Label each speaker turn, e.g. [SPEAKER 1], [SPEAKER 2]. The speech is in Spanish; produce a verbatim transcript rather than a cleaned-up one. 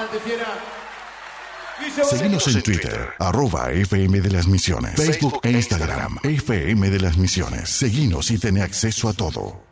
[SPEAKER 1] Adelante, fiera.
[SPEAKER 2] Seguimos en Twitter, arroba F M de las Misiones, Facebook e Instagram, F M de las Misiones. Seguinos y ten acceso a todo.